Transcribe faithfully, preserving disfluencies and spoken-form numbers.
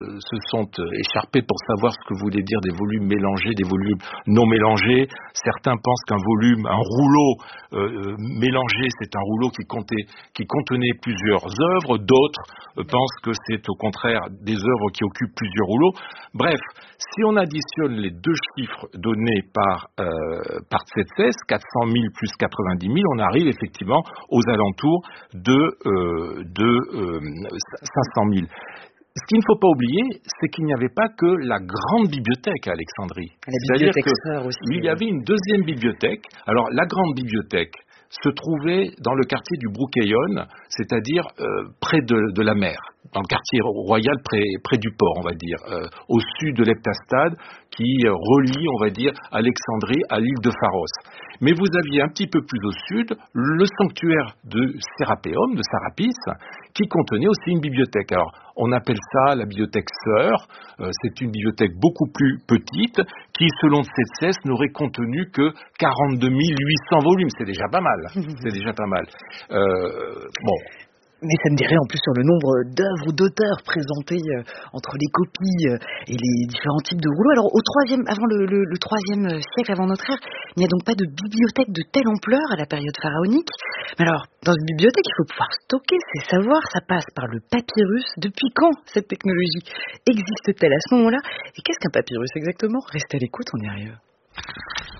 euh, se sont euh, écharpés pour savoir ce que voulait dire des volumes mélangés, des volumes non mélangés. Certains pensent qu'un volume, un rouleau euh, mélangé, c'est un rouleau qui, comptait, qui contenait plusieurs œuvres. D'autres euh, pensent que c'est au contraire des œuvres qui occupent plusieurs rouleaux. Bref, si on additionne les deux chiffres donnés par, euh, par Tzetzès, quatre cent mille plus quatre-vingt-dix mille, on arrive effectivement aux alentours de, euh, de euh, cinq cent mille. Ce qu'il ne faut pas oublier, c'est qu'il n'y avait pas que la grande bibliothèque à Alexandrie. La C'est-à-dire bibliothèque que sœur aussi. il y avait une deuxième bibliothèque. Alors, la grande bibliothèque se trouvait dans le quartier du Brookhayon, c'est-à-dire euh, près de, de la mer, dans le quartier royal près, près du port, on va dire, euh, au sud de l'Heptastade, qui euh, relie, on va dire, Alexandrie à l'île de Pharos. Mais vous aviez un petit peu plus au sud le sanctuaire de Sérapéum, de Sarapis, qui contenait aussi une bibliothèque. Alors, on appelle ça la bibliothèque sœur. Euh, c'est une bibliothèque beaucoup plus petite qui, selon Tzetzès, n'aurait contenu que quarante-deux mille huit cents volumes. C'est déjà pas mal. C'est déjà pas mal. Euh, bon. Mais ça me dirait en plus sur le nombre d'œuvres ou d'auteurs présentés euh, entre les copies euh, et les différents types de rouleaux. Alors au troisième, avant le, le, le troisième siècle avant notre ère, il n'y a donc pas de bibliothèque de telle ampleur à la période pharaonique. Mais alors, dans une bibliothèque, il faut pouvoir stocker ses savoirs. Ça passe par le papyrus. Depuis quand cette technologie existe-t-elle à ce moment-là? Et qu'est-ce qu'un papyrus exactement? Restez à l'écoute, on y arrive.